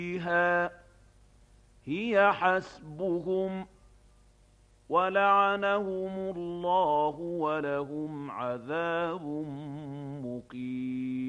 فيها هي حسبهم ولعنهم الله ولهم عذاب مقيم.